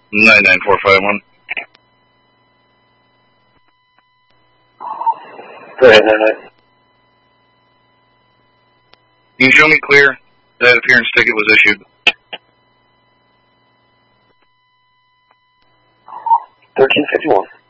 99451. Go ahead, 99. Can you show me clear that appearance ticket was issued? 1351.